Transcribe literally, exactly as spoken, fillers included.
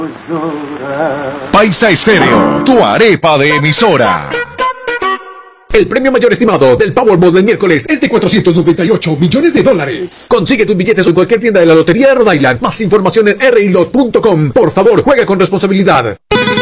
Paisa Estéreo, tu arepa de emisora. El premio mayor estimado del Powerball del miércoles es de cuatrocientos noventa y ocho millones de dólares. Consigue tus billetes en cualquier tienda de la Lotería de Rhode Island. Más información en r i lot punto com. Por favor, juega con responsabilidad.